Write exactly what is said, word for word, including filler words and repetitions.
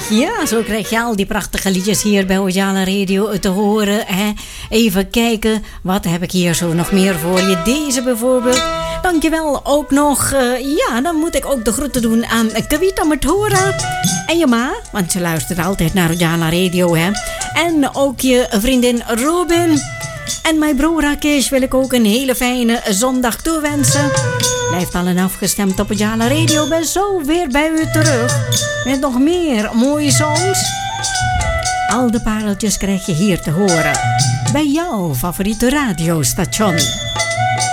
Ja, zo krijg je al die prachtige liedjes hier bij Ojala Radio te horen. Hè? Even kijken, wat heb ik hier zo nog meer voor je? Deze bijvoorbeeld. Dankjewel ook nog. Uh, ja, dan moet ik ook de groeten doen aan Kawita Mathora. En je ma, want ze luistert altijd naar Ojala Radio. Hè? En ook je vriendin Robin. En mijn broer Rakesh wil ik ook een hele fijne zondag toewensen. Blijft allen afgestemd op Ojala Radio. Ben zo weer bij u terug. Met nog meer mooie songs. Al de pareltjes krijg je hier te horen. Bij jouw favoriete radiostation.